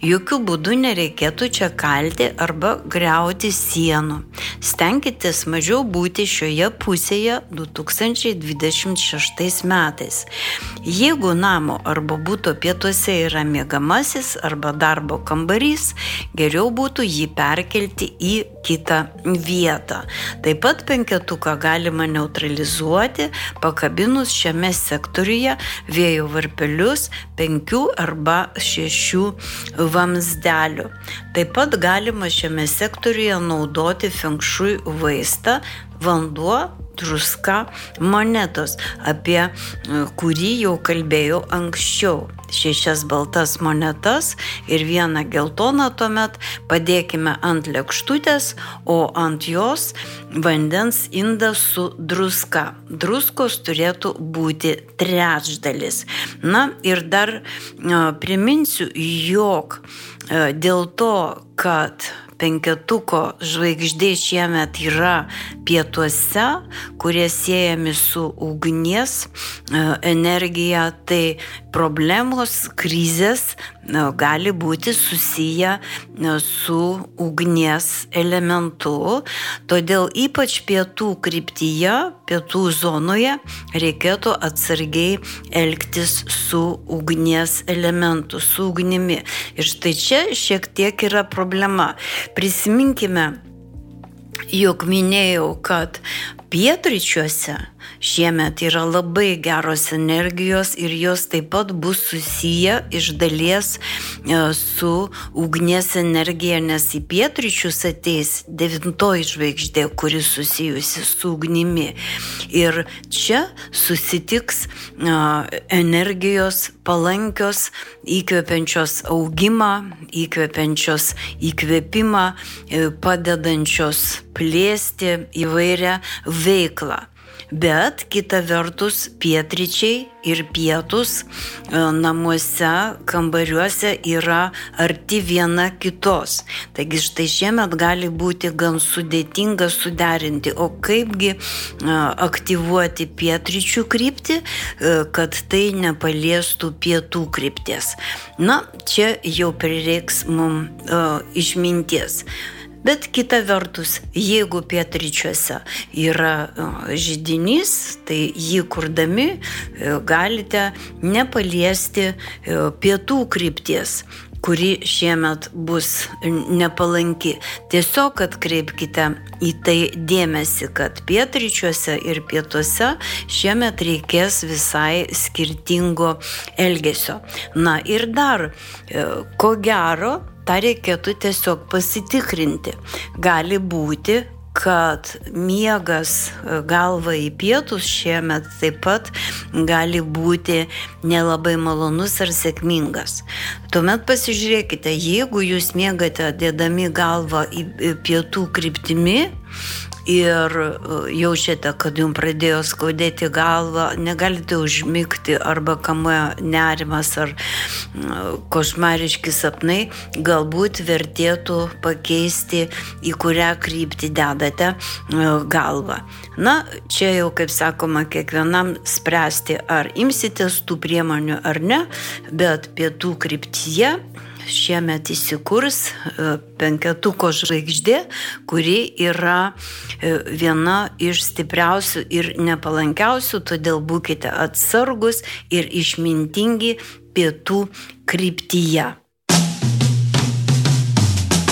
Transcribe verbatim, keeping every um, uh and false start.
Jokių būdų nereikėtų čia kalti arba griauti sienų. Stenkitės mažiau būti šioje pusėje du tūkstančiai dvidešimt šeštais metais. Jeigu namo arba būto pietuose yra miegamasis arba darbo kambarys, geriau būtų jį perkelti į kitą vietą. Taip pat penketuką galima neutralizuoti, pakabinus šiame sektoriuje vėjo varpelius penkių arba šešių vamzdelių. Taip pat galima šiame sektoriuje naudoti feng shui vaistą vanduo, druska, monetos, apie kurį jau kalbėjau anksčiau. Šešias baltas monetas ir vieną geltoną tuomet padėkime ant lėkštutės, o ant jos vandens indą su druska. Druskos turėtų būti trečdalis. Na ir dar priminsiu, jog dėl to, kad penketuko žvaigždė šiemet yra pietuose, kurie siejami su ugnies energija, tai problemos, krizės gali būti susiję su ugnies elementu. Todėl ypač pietų kryptyje, pietų zonoje reikėtų atsargiai elgtis su ugnies elementu, su ugnimi. Ir štai čia šiek tiek yra problema. Prisiminkime, jog minėjau, kad pietryčiuose šiemet yra labai geros energijos ir jos taip pat bus susiję iš dalies su ugnies energija, nes į pietryčius ateis devintoji žvaigždė, kuri susijusi su ugnimi. Ir čia susitiks energijos palankios, įkvepiančios augimą, įkvepiančios įkvėpimą, padedančios plėsti įvairią veiklą. Bet kita vertus pietryčiai ir pietus namuose, kambariuose yra arti viena kitos. Taigi štai šiemet gali būti gan sudėtinga suderinti, o kaipgi aktyvuoti pietryčių kryptį, kad tai nepaliestų pietų krypties. Na, čia jau prireiks mums išminties. Bet kita vertus, jeigu pietryčiuose yra židinys, tai jį kurdami galite nepaliesti pietų krypties, kuri šiemet bus nepalanki. Tiesiog atkreipkite į tai dėmesį, kad pietryčiuose ir pietuose šiemet reikės visai skirtingo elgesio. Na ir dar, ko gero, tą reikėtų tiesiog pasitikrinti. Gali būti, kad miegas galva į pietus šiemet taip pat gali būti nelabai malonus ar sėkmingas. Tuomet pasižiūrėkite, jeigu jūs miegate dėdami galvą į pietų kryptimi, ir jaučiate, kad jums pradėjo skaudėti galvą, negalite užmigti arba kamuoja nerimas ar košmariški sapnai, galbūt vertėtų pakeisti, į kurią kryptį dedate galvą. Na, čia jau, kaip sakoma, kiekvienam spręsti, ar imsitės tų priemonių ar ne, bet pietų kryptyje šiemet įsikurs penketuko žvaigždė, kuri yra viena iš stipriausių ir nepalankiausių, todėl būkite atsargus ir išmintingi pietų kryptyje.